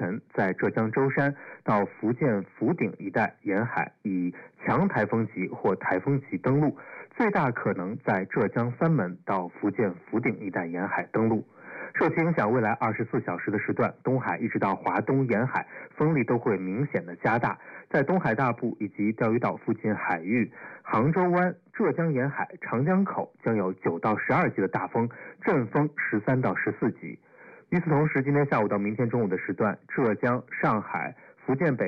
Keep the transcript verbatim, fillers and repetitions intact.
门，在浙江舟山到福建福鼎一带沿海以强台风级或台风级登陆，最大可能在浙江三门到福建福鼎一带沿海登陆。受其影响，未来二十四小时的时段，东海一直到华东沿海风力都会明显的加大，在东海大部以及钓鱼岛附近海域、杭州湾、浙江沿海、长江口将有九到十二级的大风，阵风十三到十四级。与此同时，今天下午到明天中午的时段，浙江、上海、福建北